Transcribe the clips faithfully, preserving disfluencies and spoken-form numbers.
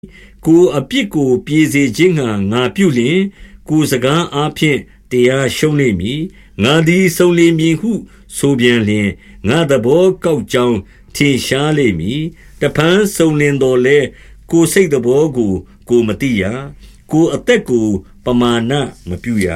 ကိုအပြစ်ကိုပြေစေခြင်းငှါငါပြုလျှင်ကိုစကားအားဖြင့်တရားရှုံးလိမ့်မည်ငါသည်စုံလင်မည်ဟုဆိုပြန်လျှင်ငါသဘောကောက်ကြောင်းထင်ရှားလိမ့်မည်တဖန်စုံလင်တော်လဲကိုစိတ်သဘောကိုကိုမသိရကိုအသက်ကိုပမာဏမပြုရ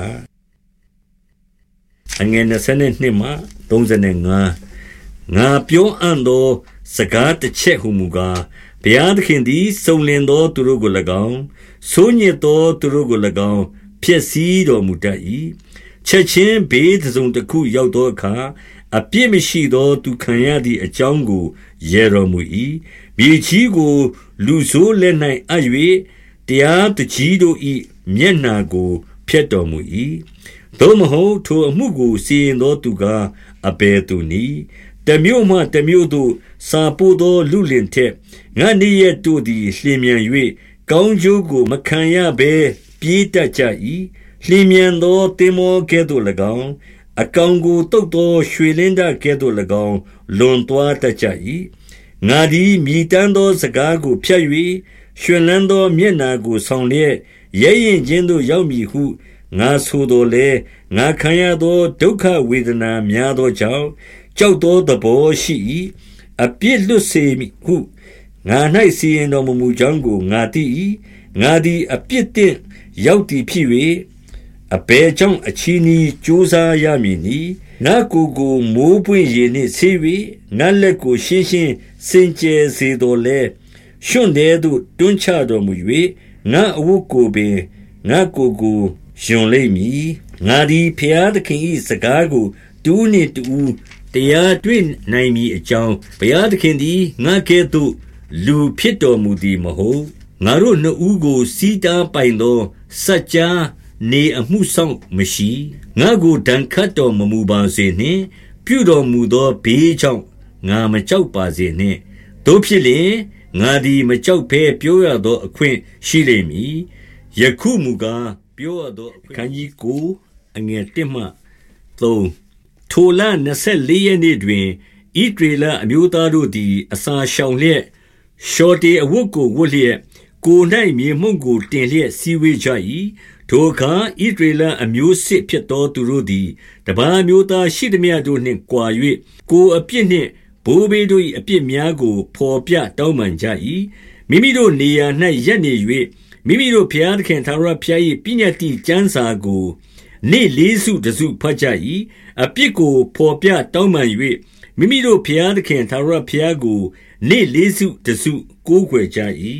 အငယ်22မှ35ငါပြောအံ့သောစကားတစ်ချက်ဟုမူကားဘုရားသခင်သည်စုံလင်သောသူတို့ကို၎င်းဆိုးညစ်သောသူတို့ကို၎င်းဖျက်ဆီးတော်မူတတ်၏ချက်ချင်းဘေးတစ်စုံတစ်ခုရောက်သောအခါအပြစ်မရှိသောသူခံရသည့်အကြောင်းကိုရေတော်မူ၏မြေကြီးကိုလူဆိုးလက်၌အပ်၍တရားတကြီးတို့၏မျက်နှာကိုဖျက်တော်မူ၏သို့မဟုတ်ထိုအမှုကိုစီရင်သောသူကအဘယ်သူနည်းတမျိုးမှတမျိုးသို့စာပို့သောလူလင်ထက်ငါနေ့ရက်တို့သည်လျင်မြန်၍ကောင်းကျိုးကိုမခံရဘဲပြေးတတ်ကြ၏လျင်မြန်သောတင်မောကဲ့သို့၎င်းအကောင်ကိုတုတ်သောရွှေလင်းတကဲ့သို့၎င်းလွန်သွားတတ်ကြ၏ငါသည်မြည်တမ်းသောစကားကိုဖြတ်၍ရွှင်လန်းသောမျက်နာကိုဆောင်လျက်ရဲရင်ချင်းသို့ရောက်မည်ဟုငါဆိုတော်လဲငါခံရသောဒုက္ခဝေဒနာများသောကြောင့်ကြောက်သောသဘောရှိ၏အပြစ်လွတ်စေမည်ဟုငါ၌စီရင်တော်မမူကြောင်းကိုငါသိ၏ငါသည်အပြစ်တင်ရောက်သည်ဖြစ်၍အဘယ်ကြောင့်အချီးနှီးကြိုးစားရမည်နည်းငါကိုယ်ကိုမိုးပွင့်ရည်နှင့်ဆေး၍ငါလက်ကိုရှင်းရှင်းစင်ကြယ်စေတော်လဲရွှွန့်တဲသို့တွန်းချတော်မူ၍ငါအဝတ်ကိုပင်ငါကိုယ်ကိုယွန်လိမ့်မည်ငါသည်ဖျားသခင်၏စကားကိုတူးနှင့်တူးတရားတွေ့နိုင်မည်အကြောင်းဘုရားသခင်သည်ငါကဲ့သို့လူဖြစ်တော်မူသည်မဟုတ်ငါတို့နှစ်ဦးကိုစီးတားပိုင်သောစัจ जाနေအမှုဆောင်မရှိငါကိုဒဏ်ခတ်တော်မမူပါစေနှင့်ပြုတော်မူသောဘေးကြောင့်ငါမကြောက်ပါစေနှင့်တို့ဖြစ်လျင်ငါသည်မကြောက်ဘဲပြောရသောအခွင့်ရှိလိမ့်မည်ယခုမူကားပြောရသောအခန်းကြီးကိုအငယ်တစ်မှသုံးထိုလနှစ်ဆယ်လေးရက်နေ့တွင်ဣသရေလအမျိုးသားတို့သည်အစာရှောင်လျက်ရှောတေအဝတ်ကိုဝတ်လျက်ကိုယ်၌မြေမှုန့်ကိုတင်လျက်စည်းဝေးကြ၏ထိုအခါဣသရေလအမျိုးစစ်ဖြစ်သောသူတို့သည်တပါးမျိုးသားရှိသမျှတို့နှင့်ကြွာ၍ကိုယ်အပြစ်နှင့်ဘိုးဘေးတို့၏အပြစ်များကိုဖော်ပြတောင်းပန်ကြ၏မိမိတို့နေရာ၌ရပ်နေ၍မိမိတို့ဘုရားသခင်ထာဝရဘုရား၏ပညတ္တိကျမ်းစာကိုနေ့လေးစုတစုဖတ်ကြ၏အပြစ်ကိုဖော်ပြတောင်းပန်၍မိမိတို့ဘုရားသခင်ထာဝရဘုရားကိုနေ့လေးစုတစုကိုးကွယ်ကြ၏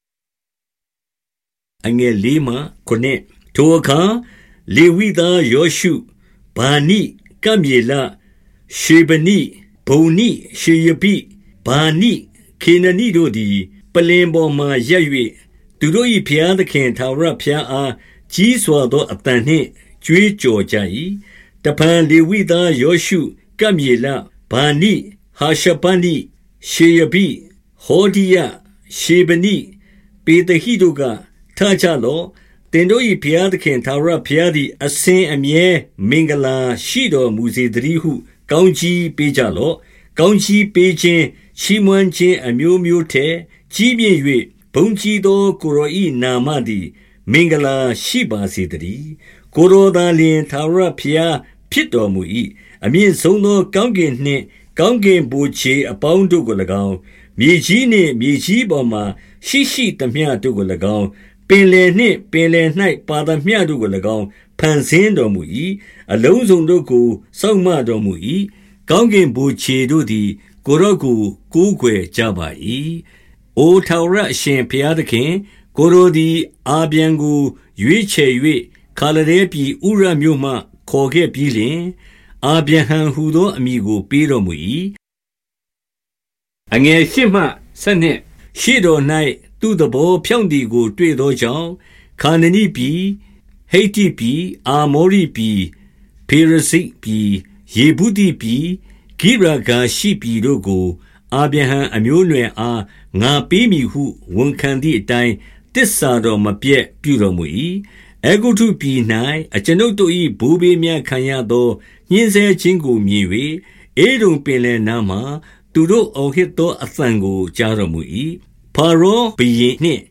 အငယ်လေးမှခုနှစ်ထိုအခါလေဝိသားယောရှုဗာနိကမြေလရှေဗနိဘုံနိရှေယပိဗာနိခေနနိတို့သည်ပလင်ပေါ်မှရပ်၍သူတို့၏ဘုရားသခင်ထာဝရဘုရားအားကြီးစွာသောအသံနှင့်ကြွေးကြော်ကြ၏တဖန်လေဝိသားယောရှုကမြေလဗာနိဟာရှပနိရှေယပိဟောဒီယရှေဗနိပေတဟိတို့ကထကြလော့တင်တို့၏ဘုရားသခင်ထာဝရဘုရားသည်အစဉ်အမြဲမင်္ဂလာရှိတော်မူစေတည်းဟုကောင်းကြီးပေးကြလော့ကောင်းကြီးပေးခြင်းချီးမွမ်းခြင်းအမျိုးမျိုးထက်ကြီးမြင့်၍ဘုန်းကြီးသောကိုရော၏နာမသည်မင်္ဂလာရှိပါစေတည်းကိုရောသာလျှင်ထာဝရဘုရားဖြစ်တော်မူ၏အမြင့်ဆုံးသောကောင်းကင်နှင့်ကောင်းကင်ဘိုးချေအပေါင်းတို့ကို၎င်းမြေကြီးနှင့်မြေကြီးပေါ်မှရှိရှိသမျှတို့ကို၎င်းပင်လယ်နှင့်ပင်လယ်၌ပါသမျှတို့ကို၎င်းဖန်ဆင်းတော်မူ၏အလုံးစုံတို့ကိုစောင့်မတော်မူ၏ကောင်းကင်ဘိုးချေတို့သည်ကိုရောကိုကိုးကွယ်ကြပါ၏အိုထာဝရအရှင်ဘုရားသခင်ကိုရောသည်အာဗျံကိုရွေးချယ်၍ခါလဒဲပြည်ဥရမြို့မှခေါ်ခဲ့ပြီးလျှင်အာဗျံဟံဟူသောအမည်ကိုပေးတော်မူ၏အငယ်ရှစ်မှဆက်နှင့်ရှေ့တော်၌သူ့သဘောဖြောင့်သည်ကိုတွေ့သောကြောင့်ခါနနိပြည်ဟိတ္တိပြည်အာမောရိပြည်ဖေရဇိပြည်ယေဗုသိပြည်ဂိရဂါရှိပြည်တို့ကိုအာဗြဟံအမျိုးအနွယ်အားငါပေးမည်ဟုဝန်ခံသည့်အတိုင်းတစ္ဆာတော်မပြတ်ပြုတော်မူ၏အဲဂုတ္တုပြည်၌အကျွန်ုပ်တို့၏ဘိုးဘေးများခံရသောညှင်းဆဲခြင်းကိုမြင်၍အေဒုံပင်လယ်နားမှသူတို့အော်ဟစ်သောအသံကိုကြားတော်မူ၏ဖာရောဘုရင်နှင့်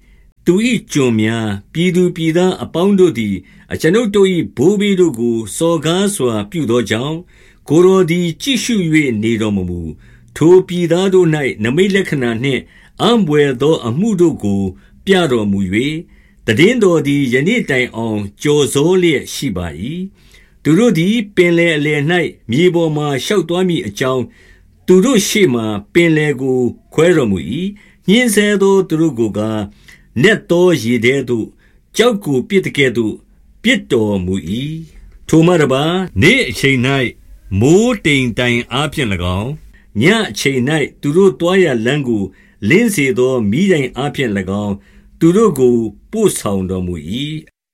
သူ၏ကျွန်များပြည်သူပြည်သားအပေါင်းတို့သည်အကျွန်ုပ်တို့၏ဘိုးဘေးတို့ကိုစော်ကားစွာပြုသောကြောင့်ကိုယ်တော်သည်ကြည့်ရှု၍နေတော်မမူထိုပြည်သားတို့၌နမိတ်လက္ခဏာနှင့်အံ့ဘွယ်သောအမှုတို့ကိုပြတော်မူ၍တည်င်းတော်သည်ယနေ့တိုင်အောင်ကြော်စောလျက်ရှိပါ၏သူတို့သည်ပင်လယ်အလယ်၌မြေပေါ်မှရှောက်သွားမည်အကြောင်းသူတို့ရှေ့မှပင်လယ်ကိုခွဲတော်မူ၏ညှင်းဆဲသောသူတို့ကိုကနက်သောရေထဲသို့ကြောက်ကိုပြစ်တကဲ့သို့ပြစ်တော်မူ၏ထိုမှတပါနေ့အချိန်၌မိုးတိမ်တိုင်အားဖြင့်၎င်းညအချိန်၌သူတို့တွားရလမ်းကိုလင်းစေသောမိတိုင်အားဖြင့်၎င်းသူတို့ကိုပို့ဆောင်တော်မူ၏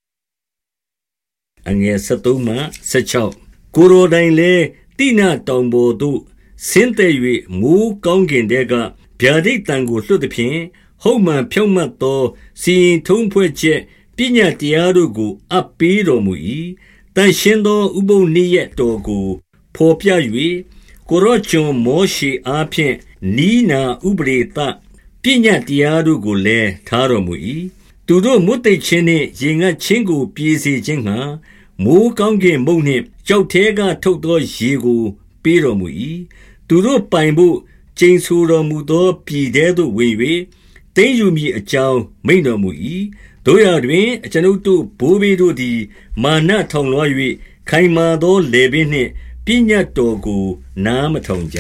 အငယ်၁၃မှ၁၆ကိုယ်တော်တိုင်လည်းတိနတောင်ပေါ်သို့ဆင်းသက်၍မိုးကောင်းကင်တဲကဗျာဒိတ်တံကိုလွှတ်သည်ဖြင့်ဟုတ်မှန်ဖြောင့်မတ်သောစီရင်ထုံးဖွဲ့ချက်ပညာတရားတို့ကိုအပ်ပေးတော်မူ၏တန်ရှင်းသောဥပုံနေ့ရက်တော်ကိုဖော်ပြ၍ကိုရောကျွန်မောရှေအားဖြင့်နီးနာဥပဒေသပညာတရားတို့ကိုလည်းထားတော်မူ၏သူတို့မွတ်သိချင်းနှင့်ရင်ငတ်ချင်းကိုပြေစေခြင်းငှာမိုးကောင်းကင်မုန့်နှင့်ကြောက်ထဲကထုတ်သောရေကိုပေးတော်မူ၏သူတို့ပိုင်ဖို့ကျိန်ဆိုတော်မူသောပြည်ထဲသို့ဝင်၍သိမ်းယူမည်အကြောင်းမိန့်တော်မူ၏တို့ရတွင်အကျွန်ုပ်တို့ဘိုးဘေးတို့သည်မာနထောင်လွှား၍ခိုင်မာသောလေပင်နှင့်ပညာတော်ကိုနားမထောင်ကြ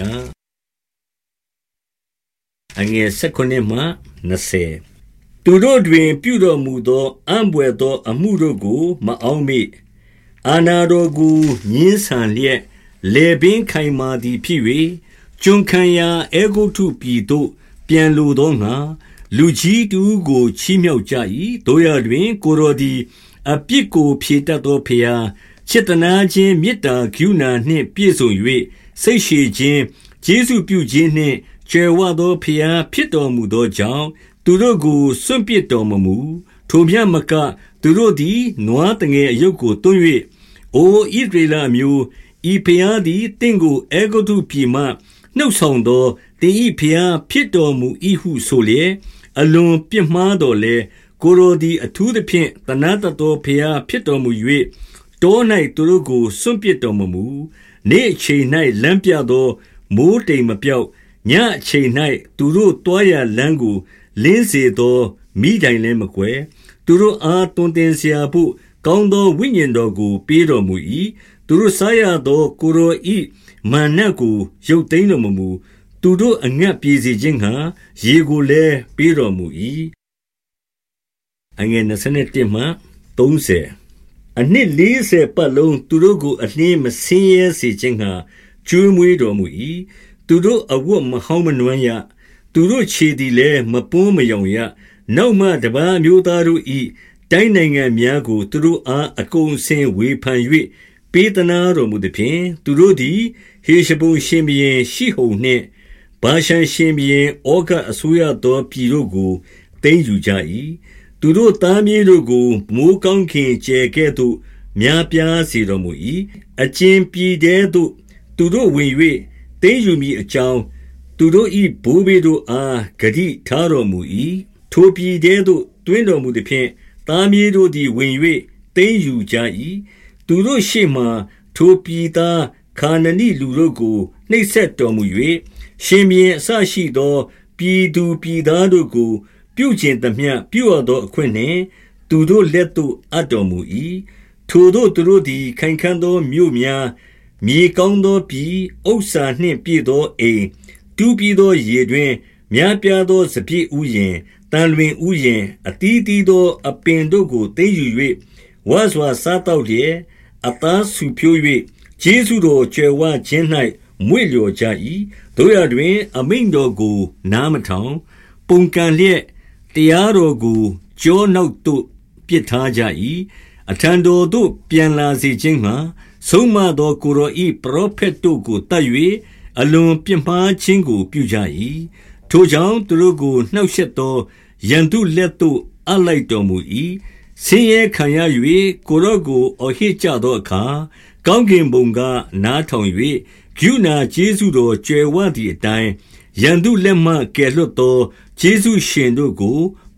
အငယ်၁၉မှ၂၀သူတို့တွင်ပြုတော်မူသောအံ့ဘွယ်သောအမှုတို့ကိုမအောက်မေ့အာနာတော်ကိုညှင်းဆန်လျက်လေပင်ခိုင်မာသည်ဖြစ်၍ကျွန်ခံရာအေဂုတုပြည်သို့ပြန်လိုသောငါလူကြီးတူကိုချီးမြှောက်ကြ၏တို့ရတွင်ကိုတော်သည်အပြစ်ကိုဖြေတတ်သောဖျားချစ်တနာခြင်းမေတ္တာကရုဏာနှင့်ပြည့်စုံ၍စိတ်ရှည်ခြင်းကျေးဇူးပြုခြင်းနှင့်ကြွယ်ဝသောဖျားဖြစ်တော်မူသောကြောင့်သူတို့ကိုစွန့်ပစ်တော်မမူထိုမြတ်မကသူတို့သည်နွားတငယ်အယုတ်ကိုတွန်း၍အိုဣသရေလမျိုးဤဖျားသည်တင့်ကိုအေဂုတုပြည်မှနှုတ်ဆောင်သောတင်ဤဖျားဖြစ်တော်မူ၏ဟုဆိုလျက်အလွန်ပြစ်မှားတော်လဲကိုရိုသည်အထူးသဖြင့်တနာတတော်ဖျားဖြစ်တော်မူ၍တော၌သူတို့ကိုစွန့်ပစ်တော်မမူနေ့အချိန်၌လမ်းပြသောမိုးတိမ်မပြောက်ညအချိန်၌သူတို့တွားရလမ်းကိုလင်းစေသောမိတိုင်လည်းမကွယ်သူတို့အားတွင်တင်เสียဖို့ကောင်းသောဝိညာဉ်တော်ကိုပေးတော်မူ၏သူတို့စားရသောကိုရိုဤမာနကိုရုပ်သိမ်းတော်မမူသူတို့အငတ်ပြေစေခြင်းဟာရေကိုလည်းပေးတော်မူ၏အငယ်၂၁မှ၃၀အနှစ်၄၀ပတ်လုံးသူတို့ကိုအလင်းမဆင်းရဲစေခြင်းဟာကျွေးမွေးတော်မူ၏သူတို့အဝတ်မဟောင်းမနွမ်းရသူတို့ခြေသည်လည်းမပွန်းမယောင်ရနောက်မှတပါးမျိုးသားတို့ဤတိုင်းနိုင်ငံများကိုသူတို့အားအကုန်ဆင်ဝေဖန်၍ပေးသနာတော်မူသည်ဖြင့်သူတို့သည်ဟေရှဘုန်ရှင်ဘုရင်ရှိဟုန်နှင့်ဗာရှန်ရှင်ဘုရင်ဩဃအစိုးရသောပြည်တို့ကိုသိမ်းယူကြ၏သူတို့သားမြေးတို့ကိုမိုးကောင်းခင်ကျဲကဲ့သို့များပြားစေတော်မူ၏အကျဉ်ပြည်ထဲသို့သူတို့ဝင်၍သိမ်းယူမည်အကြောင်းသူတို့၏ဘိုးဘေးတို့အားဂတိထားတော်မူ၏ထိုပြည်ထဲသို့တွင်တော်မူသည်ဖြင့်သားမြေးတို့သည်ဝင်၍သိမ်းယူကြ၏သူတို့ရှေ့မှထိုပြည်သားခါနနိလူတို့ကိုနှိပ်စက်တော်မူ၍ရှင်ဘုရင်အစရှိသောပြည်သူပြည်သားတို့ကိုပြုကျင်သမျှပြုရသောအခွင့်နှင့်သူတို့လက်သို့အပ်တော်မူ၏ထိုတို့သူတို့သည်ခိုင်ခံ့သောမြို့များမြေကောင်းသောပြည်ဥစ္စာနှင့်ပြည့်သောအိမ်တူးပြီးသောရေတွင်များပြားသောစပြည့်ဥယျင်တန်လွင်ဥယျင်အတီးတီးသောအပင်တို့ကိုသိမ်းယူ၍ဝါစွာစားတောက်လျက်အသားဆူဖြိုး၍ကျေးဇူးတော်ကြွယ်ဝခြင်း၌မွေ့လျော်ကြ၏တို့ရတွင်အမိန့်တော်ကိုနားမထောင်ပုန်ကန်လျက်တရားတော်ကိုကြောနောက်သို့ပစ်ထားကြ၏အထံတော်သို့ပြန်လာစေခြင်းငှာဆုံးမသောကိုယ်တော်၏ပရောဖက်တို့ကိုတတ်၍အလွန်ပြစ်မှားခြင်းကိုပြုကြ၏ထိုကြောင့်သူတို့ကိုနှောက်ယှက်သောရန်သူလက်သို့အပ်လိုက်တော်မူ၏ဆင်းရဲခံရ၍ကိုယ်တော်ကိုအော်ဟစ်ကြသောအခါကောင်းကင်ဘုံကနားထောင်၍ကရုဏာကျေးဇူးတော်ကြွယ်ဝသည့်အတိုင်းရန်သူလက်မှကယ်လွတ်သောကျေးဇူးရှင်တို့ကို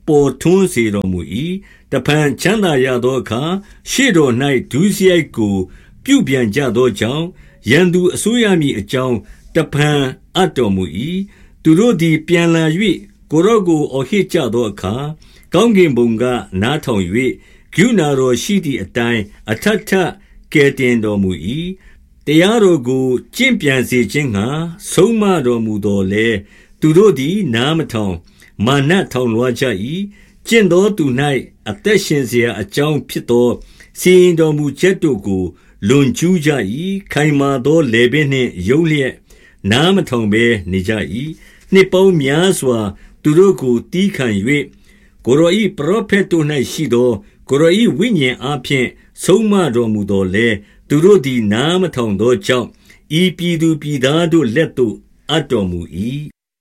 ပေါ်ထွန်းစေတော်မူ၏တဖန်ချမ်းသာရသောအခါရှေ့တော်၌ဒုစရိုက်ကိုပြုပြန်ကြသောကြောင့်ရန်သူအစိုးရမည်အကြောင်းတဖန်အပ်တော်မူ၏သူတို့သည်ပြန်လာ၍ကိုရော့ကိုအော်ဟစ်ကြသောအခါကောင်းကင်ဘုံကနားထောင်၍ကရုဏာတော်ရှိသည့်အတိုင်းအထက်ထကယ်တင်တော်မူ၏တရားတော်ကိုကျင့်ပြန်စေခြင်းငှာဆုံးမတော်မူတော်လဲသူတို့သည်နားမထောင်မာနထောင်လွှားကြ၏ကျင့်သောသူ၌အသက်ရှင်เสียအကြောင်းဖြစ်သောစီရင်တော်မူချက်တို့ကိုလွန်ကျူးကြ၏ခိုင်မာသောလေပင်နှင့်ယုံလျက်နားမထောင်ဘဲနေကြ၏နှစ်ပေါင်းများစွာသူတို့ကိုတီးခံ၍ကိုရောဤပရောဖက်တို့၌ရှိသောကိုရောဤဝိညာဉ်အားဖြင့်ဆုံးမတော်မူတော်လဲသူတို့သည်နားမထောင်သောကြောင့်ဤပြည်သူပြည်သားတို့လက်သို့အပ်တော်မူ၏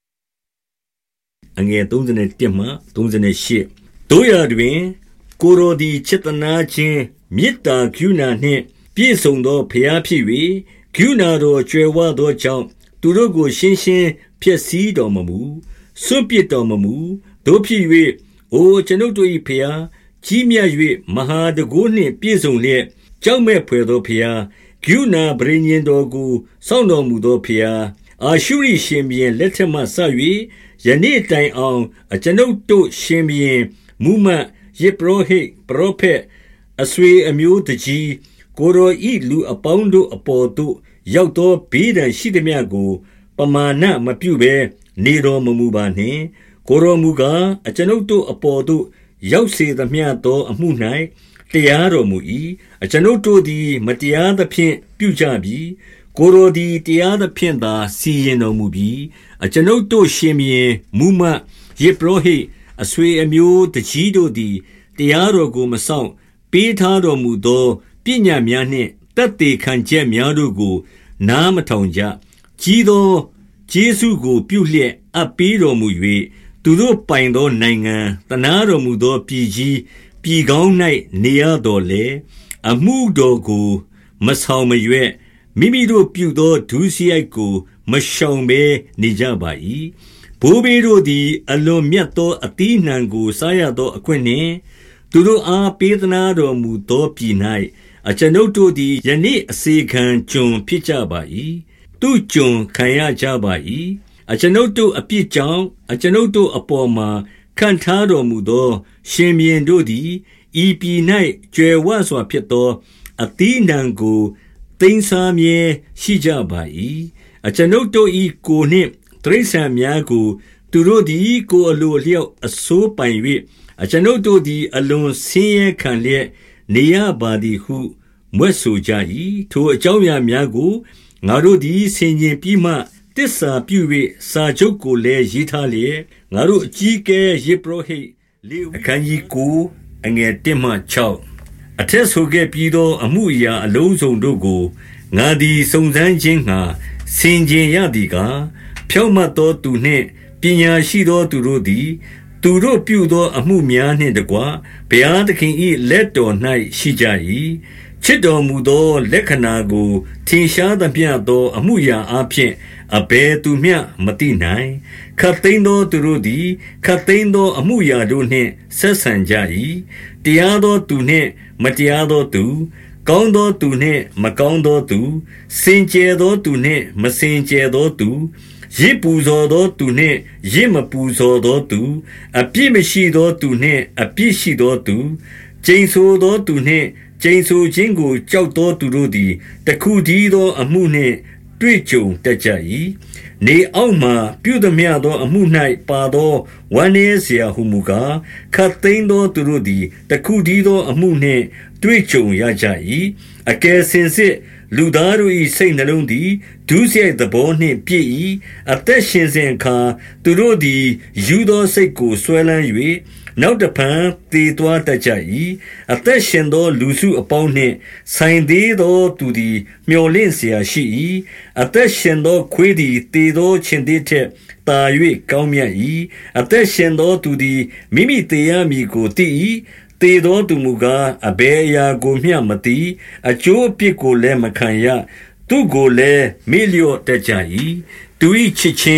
အငယ်31မှ38တို့ရတွင်ကိုရောသည်ချစ်တနာခြင်းမေတ္တာကရုဏာနှင့်ပြည့်စုံသောဖျားဖြစ်၍ကရုဏာတော်ကြွယ်ဝသောကြောင့်သူတို့ကိုရှင်းရှင်းဖျက်ဆီးတော်မမူစွန့်ပစ်တော်မမူတို့ဖြစ်၍အိုကျွန်ုပ်တို့၏ဖျားကြီးမြတ်၍မဟာတကိုးနှင့်ပြည့်စုံလျက်ကြောက်မဲ့ဖွယ်သောဖျားကရုဏာပရိညင်တော်ကိုစောင့်တော်မူသောဖျားအာရှုရိရှင်ဘုရင်လက်ထက်မှဆ၍ယနေ့တိုင်အောင်အကျွန်ုပ်တို့ရှင်ဘုရင်မူမတ်ယေပရောဟိတ်ပရောဖက်အဆွေအမျိုးတကြီးကိုရောဤလူအပေါင်းတို့အပေါ်သို့ရောက်သောဘေးဒဏ်ရှိသည်မြတ်ကိုပမာဏမပြုဘဲနေတော်မမူပါနှင့်ကိုရောမူကားအကျွန်ုပ်တို့အပေါ်သို့ရောက်စေသမျှသောအမှု၌တရားတော်မူ၏အကျွန်ုပ်တို့သည်မတရားသဖြင့်ပြုကြပြီကိုရောသည်တရားသဖြင့်သာစီရင်တော်မူပြီအကျွန်ုပ်တို့ရှင်ဘုရင်မူမတ်ယေပရောဟိတ်အဆွေအမျိုးတကြီးတို့သည်တရားတော်ကိုမဆောင်ပေးထားတော်မူသောပညာများနှင့်တက်သေးခံချက်များတို့ကိုနားမထောင်ကြကြီးသောကျေးဇူးကိုပြုလျက်အပ်ပေးတော်မူ၍သူတို့ပိုင်သောနိုင်ငံတနာတော်မူသောပြည်ကြီးပြည်ကောင်း၌နေရတော်လေအမှုတော်ကိုမဆောင်မရွက်မိမိတို့ပြုသောဒုစရိုက်ကိုမရှောင်ဘဲနေကြပါ၏ဘိုးဘေးတို့သည်အလွန်မြတ်သောအသီးနှံကိုစားရသောအခွင့်နှင့်သူတို့အားပေးသနာတော်မူသောပြည်၌အကျွန်ုပ်တို့သည်ယနေ့အစေခံကျွန်ဖြစ်ကြပါ၏သူကျွန်ခံရကြပါ၏အကျွန်ုပ်တို့အပြစ်ကြောင့်အကျွန်ုပ်တို့အပေါ်မှာခံထားတော်မူသောရှင်ဘုရင်တို့သည်ဤပြည်၌ကြွယ်ဝစွာဖြစ်သောအသီးနှံကိုသိမ်းဆည်းမြဲရှိကြပါ၏အကျွန်ုပ်တို့၏ကိုနှင့်တိရစ္ဆာန်များကိုသူတို့သည်ကိုအလိုလျောက်အစိုးပိုင်၍အကျွန်ုပ်တို့သည်အလွန်ဆင်းရဲခံလျက်နေရပါသည်ဟုမွဲ့ဆိုကြ၏ထိုအကြောင်းအရာများကိုငါတို့သည်ဆင်ခြင်ပြီးမှတစ္ဆာပြု၍စာချုပ်ကိုလည်းရေးထားလျက်ငါတို့အကြီးအကဲယေပရောဟိတ်လေဝိအခန်းကြီးကိုအငယ်oneမှsixအထက်ဆိုခဲ့ပြီးသောအမှုအရာအလုံးစုံတို့ကိုငါသည်စုံစမ်းခြင်းငှာဆင်ခြင်ရသည်ကားဖြောင့်မတ်သောသူနှင့်ပညာရှိသောသူတို့သည်သူတို့ပြုသောအမှုများနှင့်တကွဘုရားသခင်၏လက်တော်၌ရှိကြ၏ချစ်တော်မူသောလက္ခဏာကိုထင်ရှားသမျှသောအမှုရာအဖြစ်အဘယ်သူမျှမသိနိုင်ခတ်သိမ်းသောသူတို့သည်ခတ်သိမ်းသောအမှုရာတို့နှင့်ဆက်ဆံကြ၏တရားသောသူနှင့်မတရားသောသူကောင်းသောသူနှင့်မကောင်းသောသူစင်ကြယ်သောသူနှင့်မစင်ကြယ်သောသူရစ်ပူဇော်သောသူနှင့်ရစ်မပူဇော်သောသူအပြစ်မရှိသောသူနှင့်အပြစ်ရှိသောသူကျိန်ဆိုသောသူနှင့်ကျိန်ဆိုခြင်းကိုကြောက်သောသူတို့သည်တခုတည်းသောအမှုနှင့်တွေ့ကြုံတတ်ကြ၏နေအောက်မှပြုသမျှသောအမှု၌ပါသောဝမ်းနည်းเสียဟုမူကားခတ်သိမ်းသောသူတို့သည်တခုတည်းသောအမှုနှင့်တွေ့ကြုံရကြ၏အကယ်စင်စစ်လူသားတို့၏စိတ်နှလုံးသည်ဒုစရိုက်သဘောနှင့်ပြည့်၏အသက်ရှင်စဉ်အခါသူတို့သည်ယူသောစိတ်ကိုဆွဲလန်း၍နောက်တဖန်တည်သွားတတ်ကြ၏အသက်ရှင်သောလူစုအပေါင်းနှင့်ဆိုင်သေးသောသူသည်မျော်လင့်เสียရှိ၏အသက်ရှင်သောခွေးသည်တည်သောခြင်းသေးထက်သာ၍ကောင်းမြတ်၏အသက်ရှင်သောသူသည်မိမိတည်ရမည်ကိုသိ၏တည်သောသူမူကားအဘယ်အရာကိုမျှမသိအကျိုးအပြစ်ကိုလည်းမခံရသူကိုလည်းမေ့လျော့တတ်ကြ၏သူ၏ချစ်ချင်း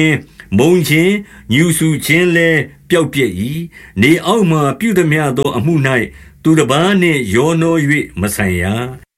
မုံချင်းညူစုချင်းလဲပျောက်ပြက်၏နေအောက်မှပြုသည်များသောအမှု၌သူတစ်ပါးနှင့်ရောနှော၍မဆိုင်ရ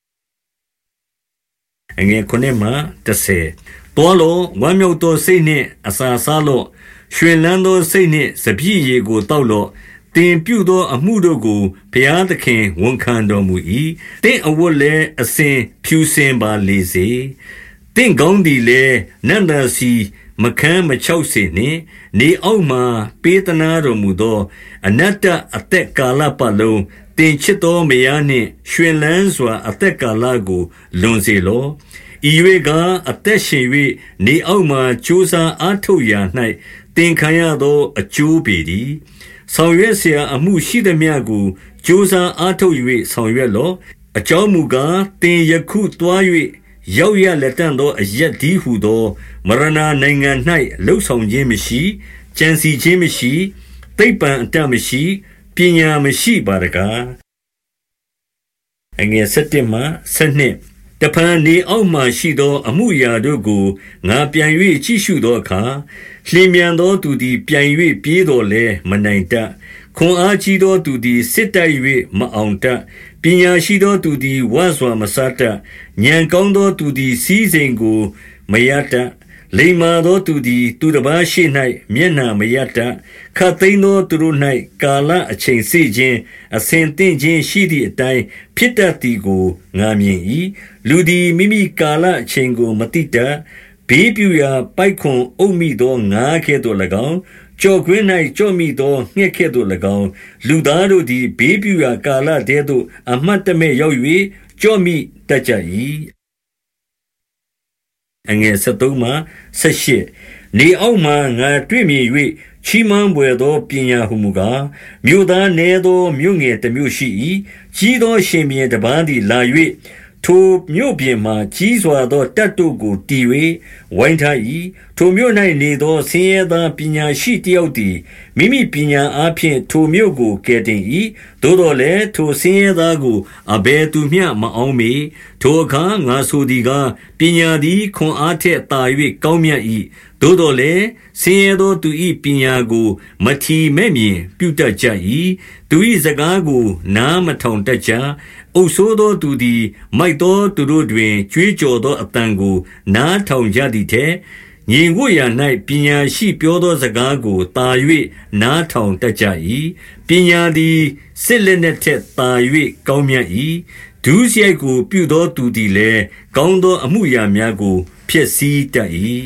အငယ်ခုနှစ်မှတစ်ဆယ်တောလောဝမ်းမြောက်သောစိတ်နှင့်အစာစားလော့ရွှင်လန်းသောစိတ်နှင့်စပြည့်ရည်ကိုတောက်လော့တင်ပြုသောအမှုတို့ကိုဘုရားသခင်ဝန်ခံတော်မူ၏တင့်အဝတ်လည်းအစဉ်ဖြူစင်ပါလေစေတင့်ကောင်းသည်လည်းနန္ဒစီမခမ်းမချောက်စေနှင့်နေအောက်မှပေးသနာတော်မူသောအနတ္တအသက်ကာလပတ်လုံးတင်ချစ်သောမယားနှင့်ရွှင်လန်းစွာအသက်ကာလကိုလွန်စေလောဤ၍ကအသက်ရှင်၍နေအောက်မှကြိုးစားအားထုတ်ရာ၌တင်ခံရသောအကျိုးပေသည်ဆောင်ရွက်เสียအမှုရှိသမျှကိုကြိုးစားအားထုတ်၍ဆောင်ရွက်လော့အကြောင်းမူကားတင်ယခုသွား၍ရောက်ရလက်တန့်သောအရက်ဒီဟုသောမရဏနိုင်ငံ၌လှုပ်ဆောင်ခြင်းမရှိကြံစီခြင်းမရှိသိပ္ပံအတတ်မရှိပညာမရှိပါတကားအငယ်၁၁မှ၁၂တဖန်နေအောက်မှရှိသောအမှုရာတို့ကိုငါပြန်၍ကြည့်ရှုသောအခါလျင်မြန်သောသူသည်ပြန်၍ပြေးတော်လဲမနိုင်တတ်ခွန်အားကြီးသောသူသည်စစ်တိုက်၍မအောင်တတ်ပညာရှိသောသူသည်ဝါစွာမစားတတ်ဉာဏ်ကောင်းသောသူသည်စီးစိမ်ကိုမရတတ်လိမ္မာသောသူသည်သူတစ်ပါးရှိ၌မျက်နှာမရတတ်ခတ်သိမ်းသောသူတို့၌ကာလအချိန်စေခြင်းအစဉ်သင့်ခြင်းရှိသည့်အတိုင်းဖြစ်တတ်သည်ကိုငါမြင်၏လူသည်မိမိကာလအချိန်ကိုမသိတတ်ဘေးပြူရာပိုက်ခွန်အုပ်မိသောငါးကဲ့သို့၎င်းကြော်ကွင်း၌ကြော့မိသောငှက်ကဲ့သို့၎င်းလူသားတို့သည်ဘေးပြူရာကာလတည်းသို့အမှတ်တမဲ့ရောက်၍ကြော့မိတတ်ကြ၏အငယ်၁၃မှ၁၈နေအောက်မှငါတွေ့မြင်၍ချီးမွမ်းပွေသောပညာဟုမူကားမြို့သားနည်းသောမြို့ငယ်တစ်မြို့ရှိ၏ကြီးသောရှင်ဘုရင်တစ်ပါးသည်လာ၍ထိုမြို့ပြင်မှကြီးစွာသောတပ်တို့ကိုတည်၍ဝိုင်းထား၏ထိုမြို့၌နေသောဆင်းရဲသားပညာရှိတယောက်သည်မိမိပညာအားဖြင့်ထိုမြို့ကိုကယ်တင်၏သို့တော်လည်းထိုဆင်းရဲသားကိုအဘယ်သူမျှမအောင်မေထိုအခါငါဆိုသည်ကားပညာသည်ခွန်အားထက်သာ၍ကောင်းမြတ်၏သို့တော်လည်းဆင်းရဲသောသူ၏ပညာကိုမထီမဲ့မြင်ပြုတတ်ကြ၏သူ၏စကားကိုနားမထောင်တတ်ကြအုပ်ဆိုးသောသူသည်မိုက်သောသူတို့တွင်ကြွေးကြော်သောအတန်ကိုနားထောင်ကြသည်ထက်ငြိမ်ဝှက်ရာ၌ပညာရှိပြောသောစကားကိုတာ၍နားထောင်တတ်ကြ၏ပညာသည်စစ်လက်နက်ထက်သာ၍ကောင်းမြတ်၏ဒုစရိုက်ကိုပြုသောသူသည်လည်းကောင်းသောအမှုရာများကိုဖျက်ဆီးတတ်၏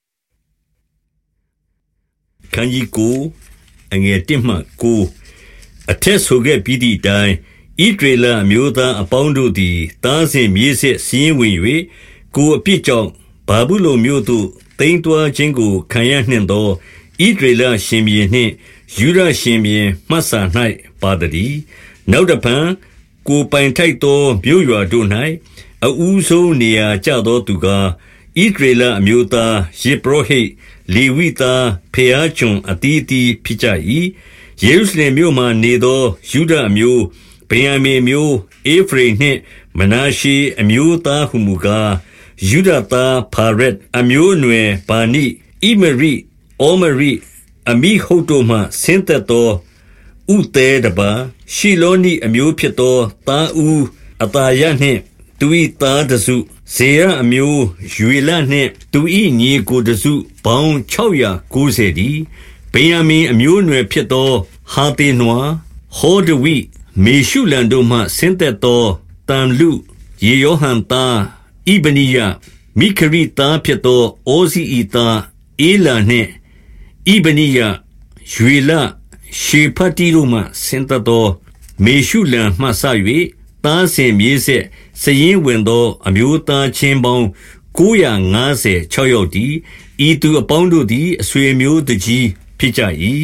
ခန်းကြီးကိုအငယ်၁မှ၉အထက်ဆိုခဲ့ပြီးသည့်အတိုင်းဣသရေလအမျိုးသားအပေါင်းတို့သည်သားစဉ်မြေးဆက်စီးရင်ဝင်၍ကိုအပြစ်ကြောင့်ဘာဘူးလုံမြို့သို့တိမ်တွားခြင်းကိုခံရနှင့်သောဣသရေလရှင်ဘုရင်နှင့်ယူဒရှင်ဘုရင်မှတ်စာ၌ပါသည်နောက်တဖန်ကိုပိုင်ထိုက်သောမြို့ရွာတို့၌အဦးဆုံးနေရာကျသောသူကားဣသရေလအမျိုးသားယေဘရဟိတ်လေဝိသားဖျားကျွန်အတီးတီးဖြစ်ကြ၏ယေရုရှလင်မြို့မှနေသောယူဒအမျိုးဗင်္ယာမိန်မျိုးအေဖရိမ်နှင့်မနာရှေအမျိုးသားဟုမူကားယူဒသားဖာရက်အမျိုးအနွယ်ဘာနိဣမရိဩမရိအမိဟုတ်တို့မှဆင်းသက်သောဥသဲတပါရှီလောနိအမျိုးဖြစ်သောသားဦးအတာယနှင့်သူ၏သားတစုဇေရအမျိုးရွေလနှင့်သူ၏ညီကိုတစုပေါင်း၆ရာကိုးဆယ်တည်းဗင်္ယာမိန်အမျိုးအနွယ်ဖြစ်သောဟာတေနွာဟောဒဝိမေရှုလန်တို့မှဆင်းသက်သောတန်လူယေယောဟန်သားဣဗနိယမိခရိသားဖြစ်သောဩဇိဤသားအေလာနှင့်ဣဗနိယရွေလရှေဖတိတို့မှဆင်းသက်သောမေရှုလန်မှဆ၍သားစဉ်မြေးဆက်စရင်ဝင်သောအမျိုးသားချင်းပေါင်းကိုးရာငါးဆယ်ခြောက်ယောက်တည်းဤသူအပေါင်းတို့သည်အဆွေမျိုးတကြီးဖြစ်ကြ၏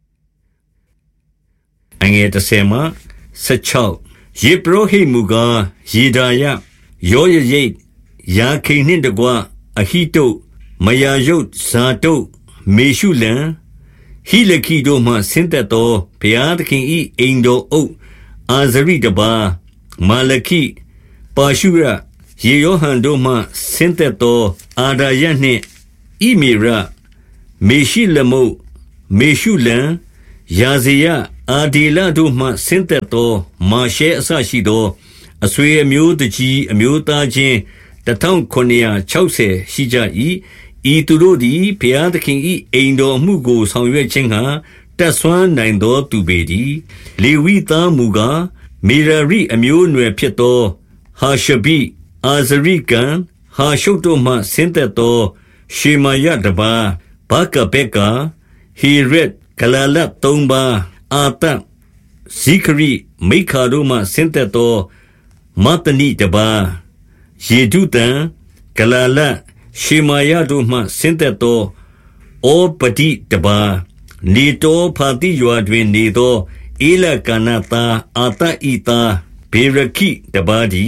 အငယ်တစ်ဆယ်မှဆယ်ခြောက်ယေဘရဟိမူကားယေဒါယယောယရိတ်ယာခိန်နှင့်တကွအဟိတုတ်မယာယုတ်ဇာတုတ်မေရှုလံဟိလခိတို့မှဆင်းသက်သောဘုရားသခင်၏အိမ်တော်အုပ်အာဇရိတပါမာလခိပါရှုရယေယောဟန်တို့မှဆင်းသက်သောအာဒါယနှင့်ဣမေရမေရှိလမုတ်မေရှုလံယာဇေယအာဒီလတို့မှဆင်းသက်သောမာရှဲအစရှိသောအဆွေအမျိုးတကြီးအမျိုးသားချင်းတထောင်ခုနှစ်ရာခြောက်ဆယ်ရှိကြ၏ဤသူတို့သည်ဘုရားသခင်၏အိမ်တော်မှုကိုဆောင်ရွက်ခြင်းကတတ်ဆွမ်းနိုင်သောသူပေတည်းလေဝိသားမူကားမေရရိအမျိုးအနွယ်ဖြစ်သောဟာရှဘိအာဇရိကံဟာရှုတ်တို့မှဆင်းသက်သောရှေမာယတပါဘကဘေကာဟီရက်ဂလာလတ်သုံးပါးအာတဇိခရိမိခါတို့မှဆင်းသက်သောမတနိတပါယေဒုတံဂလာလတ်ရှေမာယတို့မှဆင်းသက်သောဩပတိတပါနေတောဖာတိရွာတွင်နေသောဧလကာနသာအာတဣသာဘေရခိတပါဒီ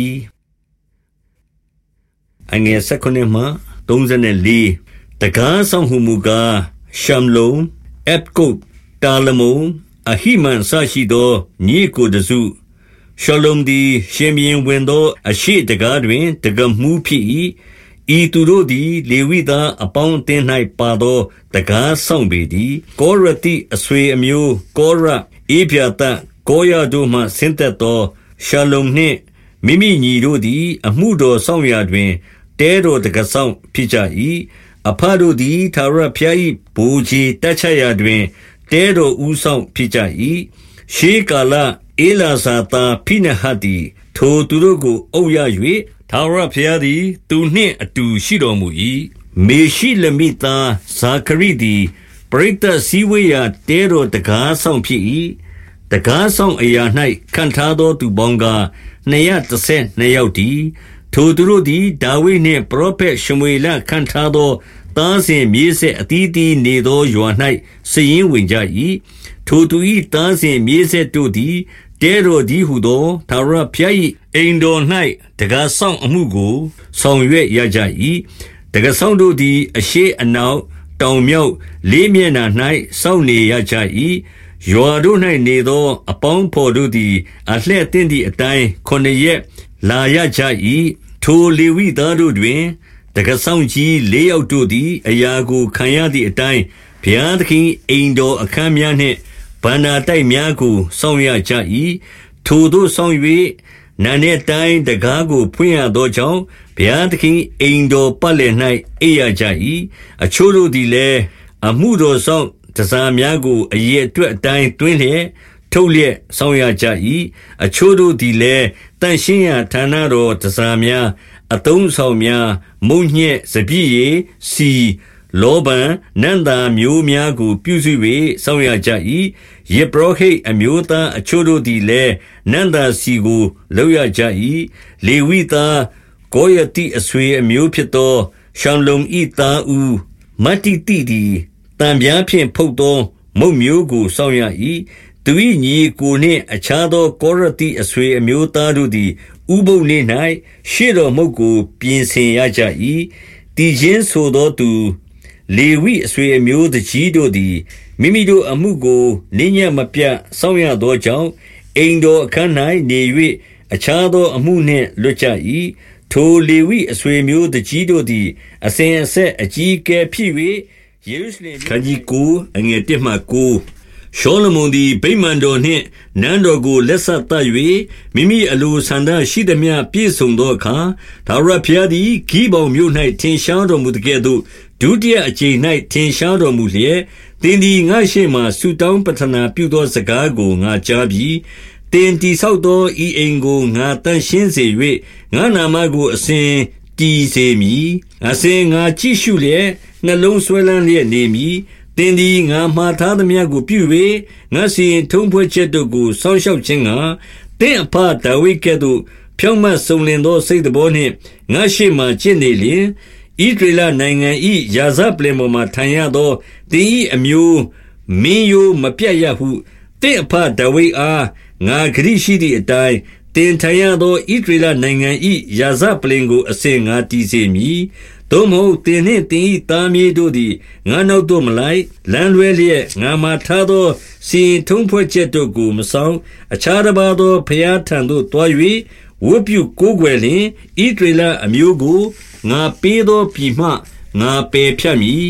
အငယ်စက္ခုနှစ်မှသုံးလေးတကားဆောင်ဟုမူကားရှမ်လုံအပ်ကုတ်တာလမုံအဟိမန်ဆရှိသောညီကိုတစုရှလုံဒီရှင်ဘရင်ဝင်သောအရှိတကားတွင်တကမှုဖြစ်၏ဤသူတို့သည်လေဝိသားအပေါင်းအသင်း၌ပါသောတကားဆောင်ပေသည်ကောရတိအဆွေအမျိုးကောရဧပြာတကောရတို့မှဆင်းသက်သောရှလုံနှင့်မိမိညီတို့သည်အမှုတော်ဆောင်ရာတွင်တဲတော်တကားဆောင်ဖြစ်ကြ၏အဖတို့သည်သာရဖျား၏ဘူချီတက်ချရာတွင်တဲတော်ဦးဆောင်ဖြစ်ကြ၏ရှေးကာလအေလာဇာတာဖိနဟတ်သည်ထိုသူတို့ကိုအုပ်ရ၍ထာဝရဘုရားသည်သူနှင့်အတူရှိတော်မူ၏မေရှိလမိသားဇာခရိသည်ပရိသတ်စည်းဝေးရာတဲတော်တကားဆောင်ဖြစ်၏တကားဆောင်အရာ၌ခံထားသောသူပေါင်းကားနှစ်ရာတစ်ဆယ်နှစ်ယောက်တည်းထိုသူတို့သည်ဒါဝိဒ်နှင့်ပရောဖက်ရှမွေလခံထားသောသားစဉ်မြေးဆက်အသီးသီးနေသောရွာ၌စည်ရင်ဝင်ကြ၏ထိုသူ၏သားစဉ်မြေးဆက်တို့သည်တဲတော်ဒီဟုသောသာရဖျား၏အိမ်တော်၌တကားဆောင်အမှုကိုဆောင်ရွက်ရကြ၏တကားဆောင်တို့သည်အရှိအနောက်တောင်မြောက်လေးမျက်နှာ၌စောင့်နေရကြ၏ရွာတို့၌နေသောအပေါင်းဖော်တို့သည်အလှဲ့တင်သည့်အတိုင်းခုနှစ်ရက်လာရကြ၏ထိုလေဝိသားတို့တွင်တက္ကဆောင်ကြီးလေးယောက်တို့သည်အရာကိုခံရသည့်အတိုင်းဘုရားသခင်အိမ်တော်အခန်းများနှင့်ဗန္နာတိုက်များကိုစောင့်ရကြ၏ထိုတို့စောင့်၍နာနေတိုင်းတကားကိုဖွင့်ရသောကြောင့်ဘုရားသခင်အိမ်တော်ပတ်လည်၌အိပ်ရကြ၏အချို့တို့သည်လည်းအမှုတော်ဆောင်တစားများကိုအရေအတွက်အတိုင်းတွင်းလျက်ထုတ်လျက်စောင့်ရကြ၏အချို့တို့သည်လည်းတန်ရှင်းရာဌာနတော်တစားများအသုံးဆောင်များမုံညက်စပြည့်ရည်စီလောဘံနန္တာမျိုးများကိုပြုစု၍စောင့်ရကြ၏ယေဘရဟိတ်အမျိုးသားအချို့တို့သည်လည်းနန္တာစီကိုလောက်ရကြ၏လေဝိသားကိုယတိအဆွေအမျိုးဖြစ်သောရှံလုံဤသားဦးမတ္တိတိသည်တံပြားဖြင့်ဖုတ်သောမုတ်မျိုးကိုစောင့်ရ၏သူ၏ညီကိုနှင့်အခြားသောကောရတိအဆွေအမျိုးသားတို့သည်ဥပုသ်နေ့၌ရှေ့တော်မုတ်ကိုပြင်ဆင်ရကြ၏တည်ခြင်းဆိုသောသူလေဝိအဆွေအမျိုးတကြီးတို့သည်မိမိတို့အမှုကိုနိညမပြတ်စောင့်ရသောကြောင့်အိမ်တော်အခန်း၌နေ၍အခြားသောအမှုနှင့်လွတ်ကြ၏ထိုလေဝိအဆွေမျိုးတကြီးတို့သည်အစဉ်အဆက်အကြီးအကဲဖြစ်၍ယေရုရှလင်ခန်းကြီးကိုအငယ်တစ်မှကိုရှောလမုန်သည်ဗိမာန်တော်နှင့်နန်းတော်ကိုလက်ဆက်သတ်၍မိမိအလိုဆန္ဒရှိသမျှပြည့်စုံသောအခါထာဝရဘုရားသည်ဂိဗောင်မြို့၌ထင်ရှားတော်မူသကဲ့သို့ဒုတိယအကြိမ်၌ထင်ရှားတော်မူလျက်သင်သည်ငါရှေ့မှဆုတောင်းပတနာပြုသောစကားကိုငါကြားပြီးသင်တိဆောက်သောဤအိမ်ကိုငါတန်ရှင်းစေ၍ငါနာမကိုအစဉ်တည်စေမည်အစဉ်ငါကြည့်ရှုလျက်နှလုံးဆွဲလန်းလျက်နေမည်သင်သည်ငါမှားထားသမျှကိုပြု၍ငါစီရင်ထုံးဖွဲ့ချက်တို့ကိုစောင့်ရှောက်ခြင်းကသင်အဖဒါဝိဒ်ကဲ့သို့ဖြောင့်မတ်စုံလင်သောစိတ်တော်နှင့်ငါရှိမှကျင့်နေလျင်ဣသရေလနိုင်ငံ၏ယာဇပလင်ပေါ်မှထိုင်ရသောသင်၏အမျိုးမင်းရိုးမပြတ်ရဟုသင်အဖဒါဝိဒ်အားငါဂရုရှိသည့်အတိုင်းသင်ထိုင်ရသောဣသရေလနိုင်ငံ၏ယာဇပလင်ကိုအစဉ်ငါတည်စေမည်သို့မဟုတ်သင်နှင့်သင်၏သားမြေးတို့သည်ငါနောက်သို့မလိုက်လမ်းလွဲလျက်ငါမှာထားသောစီရင်ထုံးဖွဲ့ချက်တို့ကိုမဆောင်အခြားတစ်ပါးသောဘုရားထံသို့တွား၍ဝတ်ပြုကိုးကွယ်လျင်ဣသရေလအမျိုးကိုငါပေးသောပြည်မှငါပယ်ဖြတ်မည်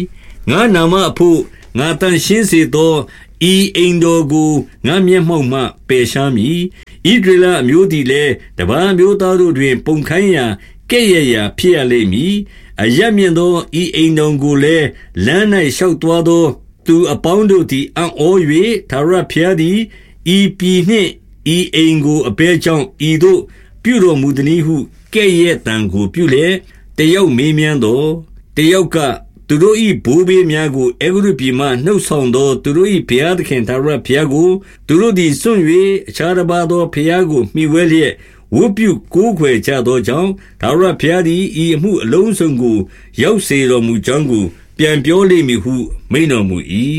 ငါနာမအဖို့ငါတန်ရှင်းစေသောဤအိမ်တော်ကိုငါမျက်မှောက်မှပယ်ရှားမည်ဣဒရလအမျိုးသည်လည်းတပါးမျိုးသားတို့တွင်ပုံခိုင်းရာကဲ့ရဲ့ရာဖြစ်ရလိမ့်မည်အရမြင့်သောဤအိမ်တော်ကိုလည်းလမ်း၌ရှောက်သွားသောသူအပေါင်းတို့သည်အံ့ဩ၍သာရဖျားသည်ဤပြည်နှင့်ဤအိမ်ကိုအဘဲကြောင့်ဤသို့ပြုတော်မူသည်ဟုကဲ့ရဲ့တံကိုပြုလေတယောက်မေးမြန်းတော်တယောက်ကသူတို့၏ဘိုးဘေးများကိုအေဂရုပြည်မှနှုတ်ဆောင်သောသူတို့၏ဘုရားသခင်သာရဘုရားကိုသူတို့သည်စွန့်၍အခြားတစ်ပါးသောဘုရားကိုမှီဝဲလျက်ဝတ်ပြုကိုးကွယ်ကြသောကြောင့်သာရဘုရားသည်ဤအမှုအလုံးစုံကိုရောက်စေတော်မူကြောင်းကိုပြန်ပြောလိမ့်မည်ဟုမိန့်တော်မူ၏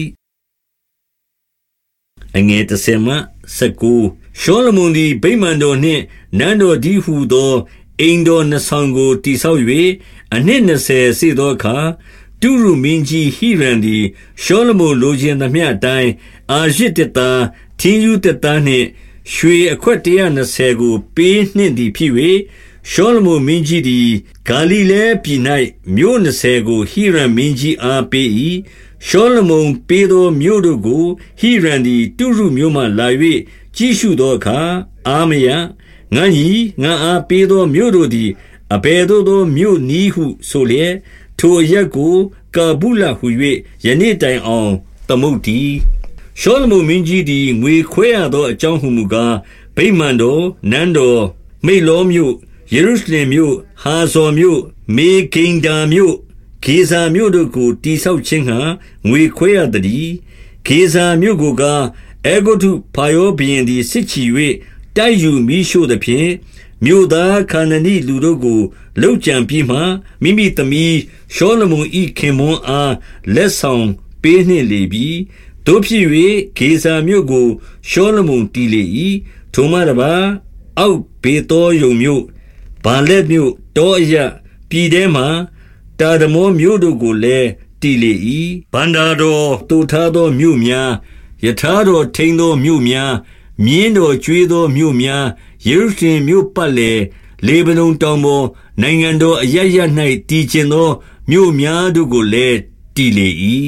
အငယ်တစ်ဆယ်မှဆယ်ကိုရှောလမုန်သည်ဗိမာန်တော်နှင့်နန်းတော်ဒီဟုသောအိမ်တော်နှစ်ဆောင်ကိုတည်ဆောက်၍အနှစ်နှစ်ဆယ်စေသောအခါတုရုမင်းကြီးဟိရန်သည်ရှောလမုန်လိုချင်သမျှအတိုင်းအာရဇ်တစ်သားထင်းယူတစ်သားနှင့်ရွှေအခွက်တရာနှစ်ဆယ်ကိုပေးနှင့်သည်ဖြစ်၍ရှောလမုန်မင်းကြီးသည်ဂါလိလဲပြည်၌မြို့နှစ်ဆယ်ကိုဟိရန်မင်းကြီးအားပေး၏ရှောလမုန်ပေးသောမြို့တို့ကိုဟိရန်သည်တုရုမြို့မှလာ၍ကြည့်ရှုသောအခါအာမယငါကြီးငါအားပေးသောမြို့တို့သည်အဘယ်သို့သောမြို့နည်းဟုဆိုလျက်ထိုအရက်ကိုကာဗုလဟု၍ယနေ့တိုင်အောင်သမုတ်သည်ရှောလမုန်မင်းကြီးသည်ငွေခွဲရသောအကြောင်းဟုမူကားဗိမာန်တော်နန်းတော်မိလောမြို့ယေရုရှလင်မြို့ဟာဇော်မြို့မေဂိန္ဒါမြို့ဂေဇာမြို့တို့ကိုတိဆောက်ခြင်းဟံငွေခွဲရသည်ဂေဇာမြို့ကိုကအေဂုတုဖာယောဘုရင်သည်စစ်ချီ၍တိုက်ယူမိရှို့သည်ဖြင့်မြို့သားခါနနီလူတို့ကိုလှုပ်ကြံပြီးမှမိမိသမီးရှောလမုန်၏ခင်မွန်းအားလက်ဆောင်ပေးနှင့်လေပြီတို့ဖြစ်၍ဂေဇာမြို့ကိုရှောလမုန်တည်လေ၏ထိုမှတပါအောက်ဘေသောယုံမြို့ဘာလက်မြို့တောအရပြည်ထဲမှတာဒမောမြို့တို့ကိုလည်းတည်လေ၏ဗန္ဒာတော်တူထားသောမြို့များယထာတော်ထိန်သောမြို့များမြင်းတော်ကျွေးသောမြို့များယေရုရှလင်မြို့ပတ်လည်လေဗနုန်တောင်ပေါ်နိုင်ငံတော်အရရ၌တည်ခြင်းသောမြို့များတို့ကိုလည်းတည်လေ၏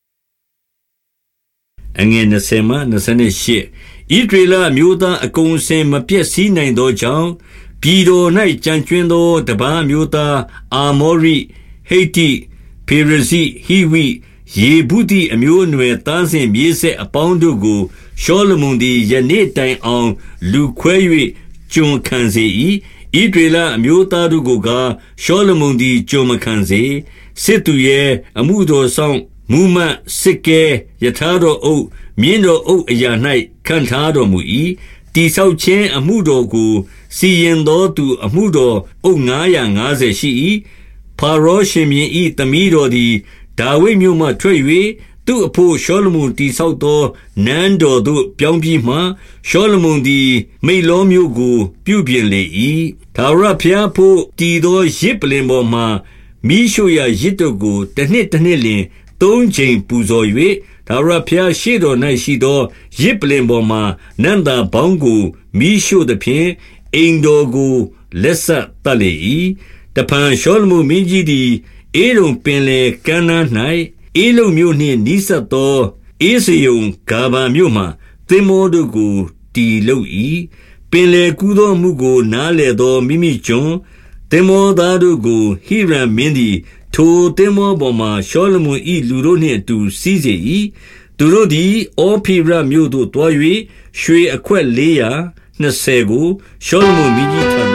အငယ်20မှ28ဣဒရေလမြို့သားအကုန်စင်မပြည့်စည်နိုင်သောကြောင့်ပြည်တော်၌ကြံကျွင်းသောတပါးမြို့သားအာမောရိဟိတ္တိဖေရဇိဟိဝိယေဗုတိအမျိုးအနွယ်သားစဉ်မြေးဆက်အပေါင်းတို့ကိုရှောလမုန်သည်ယနေ့တိုင်အောင်လူခွဲ၍ကျွန်ခံစေ၏ဣဒရေလအမျိုးသားတို့ကိုကရှောလမုန်သည်ကျွန်မခံစေစစ်သူရဲ့အမှုတော်ဆောင်မူမတ်စစ်ကဲယထာတော်အုပ်မြင်းတော်အုပ်အရာ၌ခံထားတော်မူ၏တိဆောက်ခြင်းအမှုတော်ကိုစီရင်သောသူအမှုတော်အုပ်ငါးရာငါးဆယ်ရှိ၏ဖာရောရှင်မြင်း၏သမီးတော်သည်ဒါဝိဒ်မြို့မှထွက်၍သူ့အဖို့ရှောလမုန်တိဆောက်သောနန်းတော်သို့ပြောင်းပြီးမှရှောလမုန်သည်မိလောမြို့ကိုပြုပြင်လေ၏ထာဝရဘုရားဖို့တည်သောရစ်ပလင်ပေါ်မှမိရှုရာရစ်တို့ကိုတစ်နှစ်တစ်နှစ်လျင်သုံးချိန်ပူဇော်၍ထာဝရဘုရားရှေ့တော်၌ရှိသောရစ်ပလင်ပေါ်မှနန္တာဘောင်းကိုမိရှုသဖြင့်အိမ်တော်ကိုလက်ဆက်တတ်လေ၏တဖန်ရှောလမုန်မင်းကြီးသည်အေရုံပင်လေကမ်းနား၌အေလုံမြို့နှင့်နီးစပ်သောအေစယုံဂါဗာမြို့မှသင်္ဘောတို့ကိုတီလုပ်၏ပင်လေကူးသောမှုကိုနားလေသောမိမိကျွန်သင်္ဘောသားတို့ကိုဟိရန်မင်းသည်ထိုသင်္ဘောပေါ်မှရှောလမုန်၏လူတို့နှင့်အတူစီးစေ၏သူတို့သည်အောဖိရမြို့သို့တွား၍ရွှေအခွက်လေးရာနှစ်ဆယ်ကိုရှောလမုန်မင်းကြီးထံ